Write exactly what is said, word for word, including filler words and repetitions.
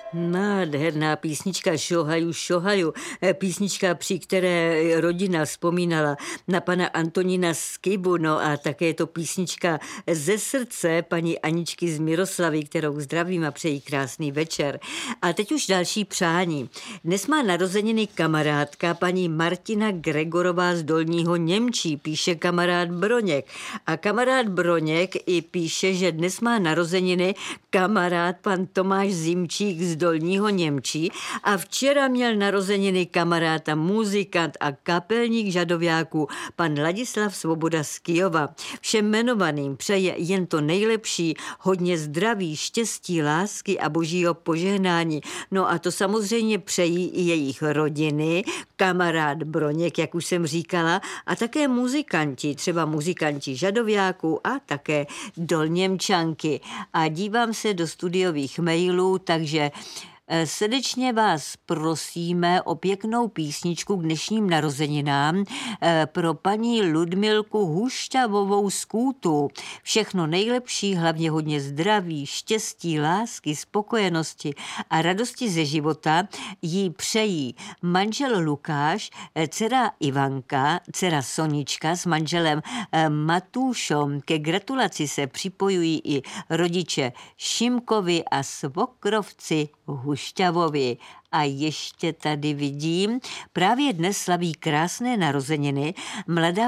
Nádherná písnička Šohaju, šohaju, eh, písnička, při které rodina vzpomínala na pana Antonína Skybu, no a také je to písnička ze srdce paní Aničky z Miroslavy, kterou zdravím a přeji krásný večer. A teď už další přání. Dnes má narozeniny kamarádka paní Martina Gregorová z Dolního Němčí, píše kamarád Broněk. A kamarád Broněk i píše, že dnes má narozeniny kamarád pan Tomáš Zimčík z Dolního Němčí a včera měl narozeniny kamarád a muzikant a kapelník žadováků pan Ladislav Svoboda z Kyjova. Všem jmenovaným přeje jen to nejlepší, hodně zdraví, štěstí, lásky a božího požehnání. No a to samozřejmě přejí i jejich rodiny, kamarád Broněk, jak už jsem říkala, a také muzikanti, třeba muzikanti žadováků a také Dolněmčanky. A dívám se do studiových mailů, takže srdečně vás prosíme o pěknou písničku k dnešním narozeninám pro paní Ludmilku Hušťavovou z Kůtu. Všechno nejlepší, hlavně hodně zdraví, štěstí, lásky, spokojenosti a radosti ze života jí přejí manžel Lukáš, dcera Ivanka, dcera Sonička s manželem Matúšom. Ke gratulaci se připojují i rodiče Šimkovi a svokrovci Hušťavovi. A ještě tady vidím, právě dnes slaví krásné narozeniny mladá